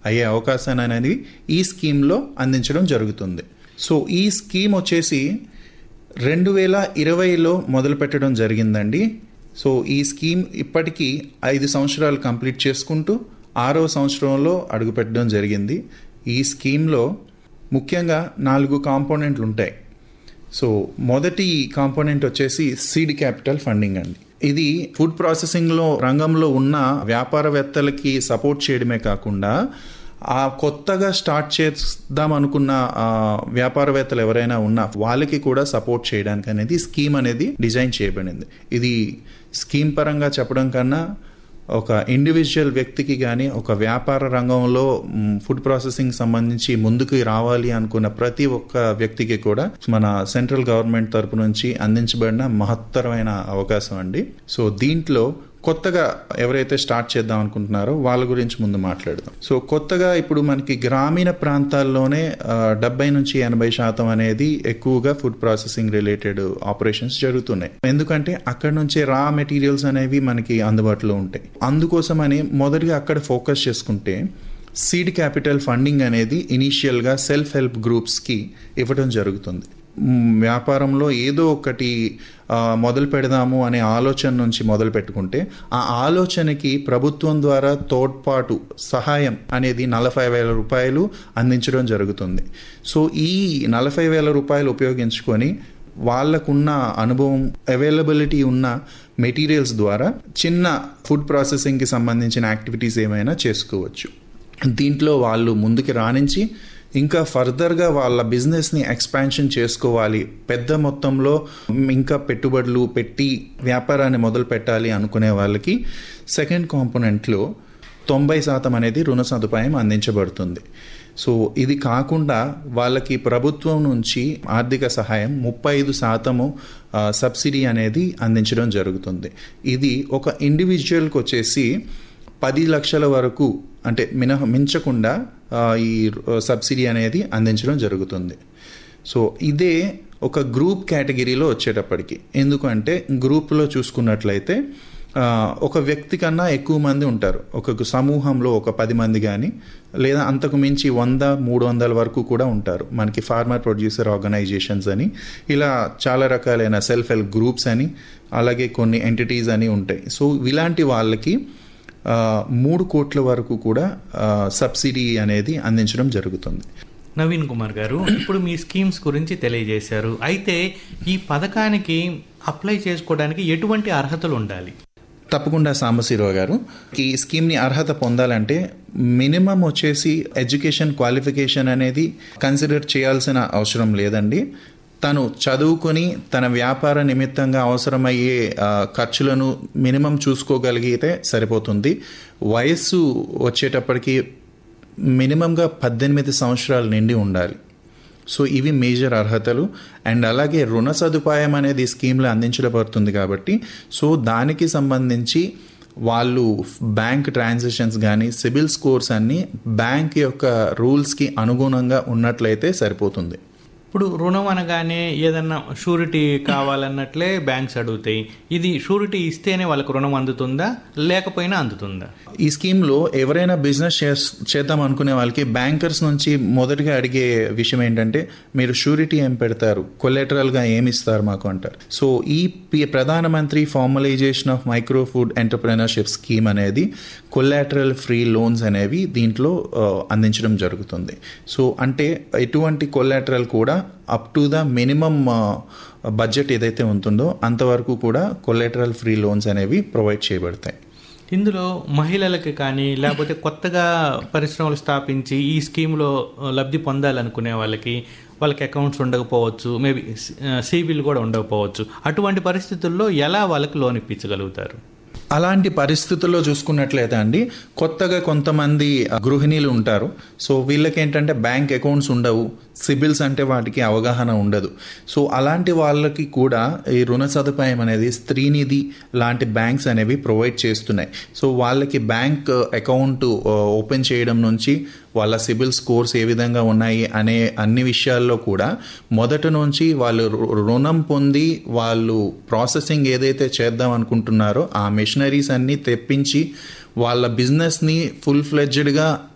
అయ్యే అవకాశాన్ని అనేది ఈ స్కీమ్లో అందించడం జరుగుతుంది. సో ఈ స్కీమ్ వచ్చేసి 2020లో మొదలు పెట్టడం జరిగిందండి. సో ఈ స్కీమ్ ఇప్పటికీ 5 సంవత్సరాలు కంప్లీట్ చేసుకుంటూ 6వ సంవత్సరంలో అడుగుపెట్టడం జరిగింది. ఈ స్కీమ్లో ముఖ్యంగా 4 కాంపోనెంట్లు ఉంటాయి. సో మొదటి కాంపోనెంట్ వచ్చేసి సీడ్ క్యాపిటల్ ఫండింగ్ అండి. ఇది ఫుడ్ ప్రాసెసింగ్లో రంగంలో ఉన్న వ్యాపారవేత్తలకి సపోర్ట్ చేయడమే కాకుండా ఆ కొత్తగా స్టార్ట్ చేద్దాం అనుకున్న వ్యాపారవేత్తలు ఎవరైనా ఉన్నా వాళ్ళకి కూడా సపోర్ట్ చేయడానికి అనేది స్కీమ్ అనేది డిజైన్ చేయబడింది. ఇది స్కీమ్ పరంగా చెప్పడం కన్నా ఒక ఇండివిజువల్ వ్యక్తికి కానీ ఒక వ్యాపార రంగంలో ఫుడ్ ప్రాసెసింగ్ సంబంధించి ముందుకు రావాలి అనుకున్న ప్రతి ఒక్క వ్యక్తికి కూడా మన సెంట్రల్ గవర్నమెంట్ తరపు నుంచి అందించబడిన మహత్తరమైన అవకాశం అండి. సో దీంట్లో కొత్తగా ఎవరైతే స్టార్ట్ చేద్దాం అనుకుంటున్నారో వాళ్ళ గురించి ముందు మాట్లాడదాం. సో కొత్తగా ఇప్పుడు మనకి గ్రామీణ ప్రాంతాల్లోనే 70-80% అనేది ఎక్కువగా ఫుడ్ ప్రాసెసింగ్ రిలేటెడ్ ఆపరేషన్స్ జరుగుతున్నాయి. ఎందుకంటే అక్కడ నుంచే రా మెటీరియల్స్ అనేవి మనకి అందుబాటులో ఉంటాయి. అందుకోసమని మొదటిగా అక్కడ ఫోకస్ చేసుకుంటే సీడ్ క్యాపిటల్ ఫండింగ్ అనేది ఇనీషియల్గా సెల్ఫ్ హెల్ప్ గ్రూప్స్కి ఇవ్వడం జరుగుతుంది. వ్యాపారంలో ఏదో ఒకటి మొదలు పెడదాము అనే ఆలోచన నుంచి మొదలు పెట్టుకుంటే ఆ ఆలోచనకి ప్రభుత్వం ద్వారా తోడ్పాటు సహాయం అనేది 40,000 రూపాయలు అందించడం జరుగుతుంది. సో ఈ 40,000 రూపాయలు ఉపయోగించుకొని వాళ్ళకున్న అనుభవం, అవైలబిలిటీ ఉన్న మెటీరియల్స్ ద్వారా చిన్న ఫుడ్ ప్రాసెసింగ్కి సంబంధించిన యాక్టివిటీస్ ఏమైనా చేసుకోవచ్చు. దీంట్లో వాళ్ళు ముందుకు రాణించి ఇంకా ఫర్దర్గా వాళ్ళ బిజినెస్ని ఎక్స్పాన్షన్ చేసుకోవాలి, పెద్ద మొత్తంలో ఇంకా పెట్టుబడులు పెట్టి వ్యాపారాన్ని మొదలు పెట్టాలి అనుకునే వాళ్ళకి సెకండ్ కాంపోనెంట్లో 90% అనేది రుణ సదుపాయం అందించబడుతుంది. సో ఇది కాకుండా వాళ్ళకి ప్రభుత్వం నుంచి ఆర్థిక సహాయం 35% సబ్సిడీ అనేది అందించడం జరుగుతుంది. ఇది ఒక ఇండివిజువల్కి వచ్చేసి 10 లక్షల వరకు అంటే మించకుండా ఈ సబ్సిడీ అనేది అందించడం జరుగుతుంది. సో ఇదే ఒక గ్రూప్ కేటగిరీలో వచ్చేటప్పటికి, ఎందుకంటే గ్రూప్లో చూసుకున్నట్లయితే ఒక వ్యక్తి కన్నా ఎక్కువ మంది ఉంటారు. ఒక సమూహంలో ఒక 10 మంది కానీ లేదా అంతకు మించి 100-300 వరకు కూడా ఉంటారు. మనకి ఫార్మర్ ప్రొడ్యూసర్ ఆర్గనైజేషన్స్ అని ఇలా చాలా రకాలైన సెల్ఫ్ హెల్ప్ గ్రూప్స్ అని అలాగే కొన్ని ఎంటిటీస్ అని ఉంటాయి. సో ఇలాంటి వాళ్ళకి 3 కోట్ల వరకు కూడా సబ్సిడీ అనేది అందించడం జరుగుతుంది. నవీన్ కుమార్ గారు, ఇప్పుడు మీ స్కీమ్స్ గురించి తెలియజేశారు. అయితే ఈ పథకానికి అప్లై చేసుకోవడానికి ఎటువంటి అర్హతలు ఉండాలి? తప్పకుండా సాంబశివరావు గారు, ఈ స్కీమ్ని అర్హత పొందాలంటే మినిమం వచ్చేసి ఎడ్యుకేషన్ క్వాలిఫికేషన్ అనేది కన్సిడర్ చేయాల్సిన అవసరం లేదండి. తను చదువుకొని తన వ్యాపార నిమిత్తంగా అవసరమయ్యే ఖర్చులను మినిమం చూసుకోగలిగితే సరిపోతుంది. వయస్సు వచ్చేటప్పటికి మినిమంగా 18 సంవత్సరాలు నిండి ఉండాలి. సో ఇవి మేజర్ అర్హతలు. అండ్ అలాగే రుణ సదుపాయం అనేది స్కీమ్లో అందించబడుతుంది కాబట్టి సో దానికి సంబంధించి వాళ్ళు బ్యాంక్ ట్రాన్సాక్షన్స్ కానీ సిబిల్ స్కోర్స్ అన్నీ బ్యాంక్ యొక్క రూల్స్కి అనుగుణంగా ఉన్నట్లయితే సరిపోతుంది. ఇప్పుడు రుణం అనగానే ఏదన్నా షూరిటీ కావాలన్నట్లే బ్యాంక్స్ అడుగుతాయి. ఇది షూరిటీ ఇస్తేనే వాళ్ళకు రుణం అందుతుందా లేకపోయినా అందుతుందా? ఈ స్కీమ్లో ఎవరైనా బిజినెస్ చేద్దాం అనుకునే వాళ్ళకి బ్యాంకర్స్ నుంచి మొదటిగా అడిగే విషయం ఏంటంటే మీరు షూరిటీ ఏం పెడతారు, కొలెటరల్గా ఏమి ఇస్తారు మాకు అంటారు. సో ఈ ప్రధానమంత్రి formalisation of micro food entrepreneurship scheme అనేది కొలాటరల్ ఫ్రీ లోన్స్ అనేవి దీంట్లో అందించడం జరుగుతుంది. సో అంటే ఎటువంటి కొలాటరల్ కూడా up to the minimum budget ఏదైతే ఉంటుందో అంతవరకు కూడా కొలాటరల్ ఫ్రీ లోన్స్ అనేవి ప్రొవైడ్ చేయబడతాయి. ఇందులో మహిళలకి కానీ లేకపోతే కొత్తగా పరిశ్రమలు స్థాపించి ఈ స్కీమ్లో లబ్ధి పొందాలనుకునే వాళ్ళకి అకౌంట్స్ ఉండకపోవచ్చు, మేబీ సిబిల్ కూడా ఉండకపోవచ్చు. అటువంటి పరిస్థితుల్లో ఎలా వాళ్ళకి లోన్ ఇప్పించగలుగుతారు? అలాంటి పరిస్థితుల్లో చూసుకున్నట్లయితే అండి, కొత్తగా కొంతమంది గృహిణీలు ఉంటారు. సో వీళ్ళకి ఏంటంటే బ్యాంక్ అకౌంట్స్ ఉండవు, సిబిల్స్ అంటే వాటికి అవగాహన ఉండదు. సో అలాంటి వాళ్ళకి కూడా ఈ రుణ సదుపాయం అనేది స్త్రీనిధి లాంటి బ్యాంక్స్ అనేవి ప్రొవైడ్ చేస్తున్నాయి. సో వాళ్ళకి బ్యాంక్ అకౌంట్ ఓపెన్ చేయడం నుంచి వాళ్ళ సిబిల్ స్కోర్స్ ఏ విధంగా ఉన్నాయి అనే అన్ని విషయాల్లో కూడా మొదటి నుంచి వాళ్ళు రుణం పొంది వాళ్ళు ప్రాసెసింగ్ ఏదైతే చేద్దాం అనుకుంటున్నారో ఆ మెషినరీస్ అన్నీ తెప్పించి వాళ్ళ బిజినెస్ని ఫుల్ ఫ్లెడ్జ్డ్గా